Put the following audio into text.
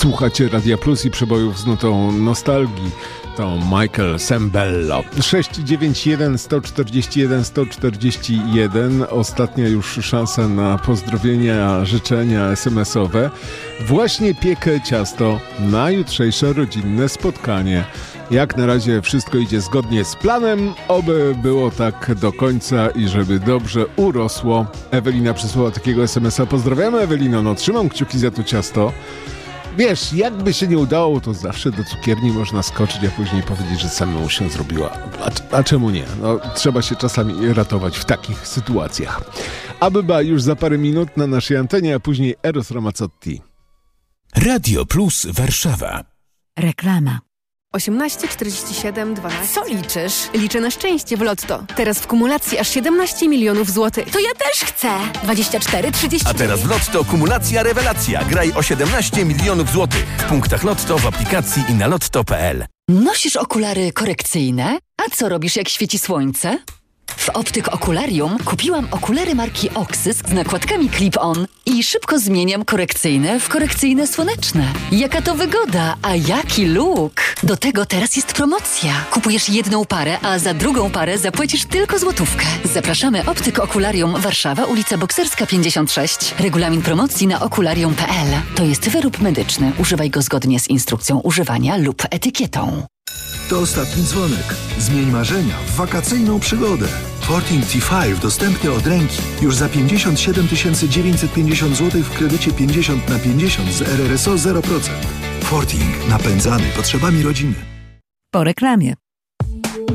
Słuchacie Radia Plus i przebojów z nutą nostalgii. To Michael Sembello. 691 141 141. Ostatnia już szansa na pozdrowienia, życzenia SMS-owe. Właśnie piekę ciasto na jutrzejsze rodzinne spotkanie. Jak na razie wszystko idzie zgodnie z planem, oby było tak do końca i żeby dobrze urosło. Ewelina przysłała takiego SMS-a. Pozdrawiamy, Ewelino, no trzymam kciuki za to ciasto. Wiesz, jakby się nie udało, to zawsze do cukierni można skoczyć, a później powiedzieć, że samemu się zrobiła. A czemu nie? No, trzeba się czasami ratować w takich sytuacjach. Abyba już za parę minut na naszej antenie, a później Eros Ramazzotti. Radio Plus Warszawa. Reklama. 18 47 12. Co liczysz? Liczę na szczęście w Lotto. Teraz w kumulacji aż 17 milionów złotych. To ja też chcę. 24, 30. A teraz w Lotto kumulacja rewelacja. Graj o 17 milionów złotych. W punktach Lotto, w aplikacji i na lotto.pl. Nosisz okulary korekcyjne? A co robisz, jak świeci słońce? W Optyk Okularium kupiłam okulary marki Oxys z nakładkami Clip-On i szybko zmieniam korekcyjne w korekcyjne słoneczne. Jaka to wygoda, a jaki look! Do tego teraz jest promocja. Kupujesz jedną parę, a za drugą parę zapłacisz tylko złotówkę. Zapraszamy Optyk Okularium Warszawa, ulica Bokserska 56. Regulamin promocji na okularium.pl. To jest wyrób medyczny. Używaj go zgodnie z instrukcją używania lub etykietą. To ostatni dzwonek. Zmień marzenia w wakacyjną przygodę. Forting T5 dostępny od ręki. Już za 57 950 zł w kredycie 50/50 z RRSO 0%. Forting napędzany potrzebami rodziny. Po reklamie.